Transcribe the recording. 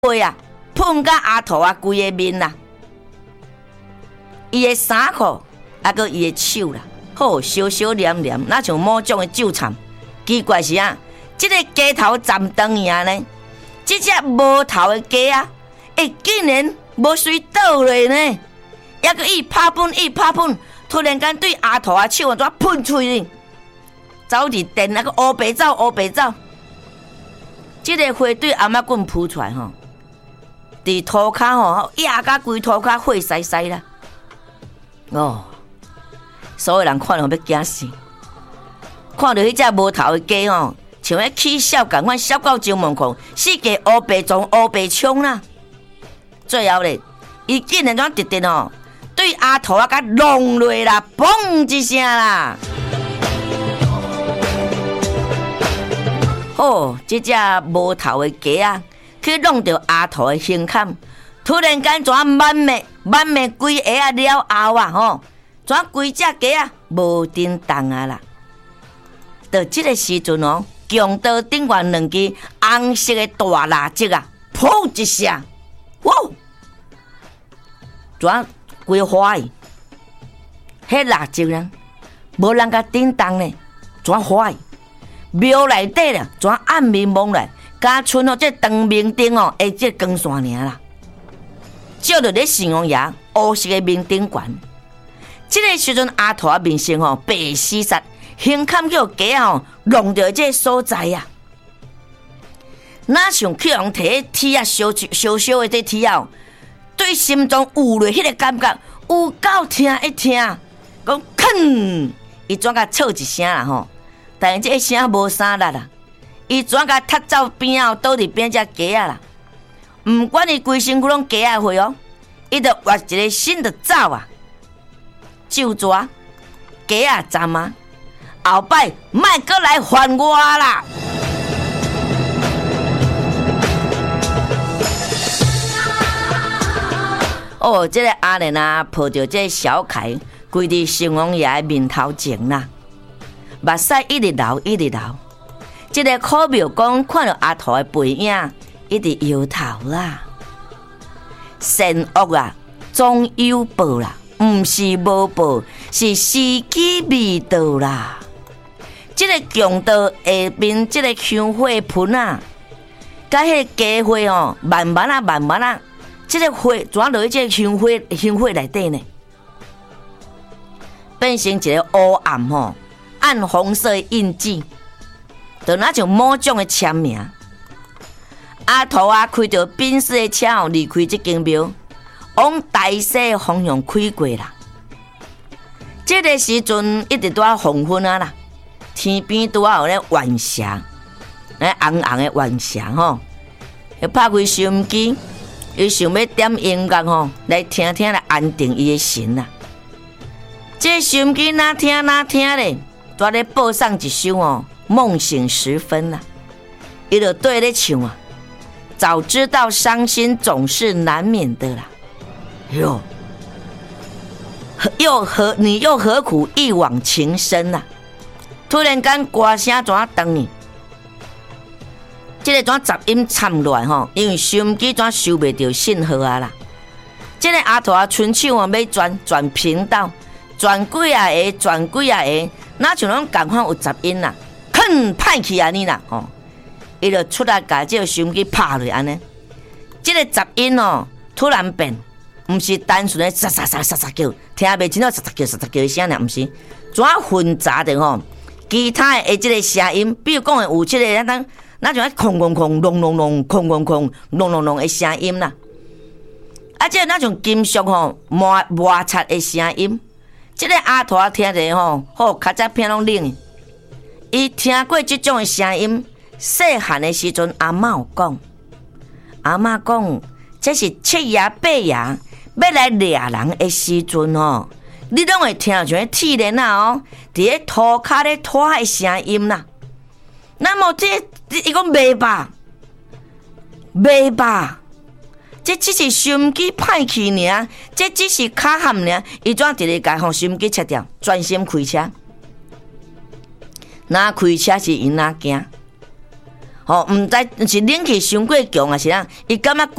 血啊，喷甲阿土啊规个面啦，伊的衫裤啊个伊的手啦，好小小黏黏，那像某种的酒惨。奇怪是啊，这个鸡头站长呀呢，这只无头的鸡啊，竟然无随倒落呢，还个一拍喷，突然间对阿土啊手啊怎喷出去，走伫电那个乌白走，这个花对阿嬷棍扑出来吼，伫涂骹吼压甲规涂骹血塞塞啦，哦，所有人看了要惊死，看到迄只无头的鸡吼，像迄起笑共款笑到周门口，世界乌白撞乌白冲啦，最后咧，伊竟然怎直直吼，对阿土啊甲弄落啦，嘣一声啦。哦，这只无头的鸡啊，去弄到阿土的胸坎，突然间怎满面规下啊了后啊吼，怎规只鸡啊无叮当啊啦。到这个时阵哦，强盗顶悬两支红色的大蜡烛啊，噗一下，哇！怎规花去？迄蜡烛呢，无人甲叮当呢，怎花去？庙内底啦，怎暗暝蒙来，加剩哦这长明灯哦，这光线尔啦，照着咧城隍爷乌色的明灯管。这个时阵阿土啊面色哦白死煞，胸坎叫鸡哦弄到这个所在啊，哪想去人摕铁啊烧的这铁啊，对心中有落迄个感觉，有够疼一疼，讲吭，伊怎甲吵一声啦吼。但这声无啥力啦，伊怎甲踢走边后倒伫边只鸡啊啦？毋管伊规身躯拢鸡啊血哦，伊就挖一个身就走啊！就抓鸡啊站啊，后摆莫搁来烦我啦！哦，这个阿莲啊，抱着这小凯，跪伫城隍爷面头前啦。目屎一直流，这个苦庙公看到阿土的背影，一直摇头啦。善恶啊，总有报啦，毋是无报，是时机未到啦。这个强盗下面这个香火盆啊，甲迄个鸡火哦，慢慢啊，这个火怎落去这个香火内底呢？变成一个乌暗吼。暗红色的印记，就那像某种的签名。阿土啊，开着宾士的车哦，离开这间庙，往大西方向开过啦。这个时阵一直都要黄昏啊啦，天边都要有咧晚霞，红红的晚霞吼。伊拍开收音机，伊想要点音乐吼，来听听来安定伊的心啦。这收音机哪听咧？在咧播送一首哦，梦醒时分啦，伊就对咧唱啊，早知道伤心总是难免的啦，你又何苦一往情深啊？突然间歌声怎动呢？这个怎杂音掺乱吼，因为收音机怎收袂到信号啊啦。这个阿土啊，伸手啊要转频道，转几啊下。哪像拢共款有杂音啦，吭歹去安尼啦，哦，伊就出来把这个收音机拍落安尼。这个杂音哦，突然变，毋是单纯的沙沙叫，听袂清楚沙沙叫的声啦，毋是，怎混杂的吼？其他的这个声音，比如讲有这个那像空隆隆的声音啦，啊，这那种金属吼摩擦的声音。这个阿土听着吼，好较早片拢冷。伊听过这种的声音，细汉的时阵，阿嬷讲，这是七爷八爷要来掠人的时阵哦，你拢会听像铁链啊哦，伫咧涂骹咧拖的声音啦。那么伊讲袂吧。这只是收音机歹去尔，这只是卡喊尔，伊怎直直甲吼收音机切掉，专心开车。哪开车是因哪惊？ 毋知是冷气伤过强啊是啊，伊感觉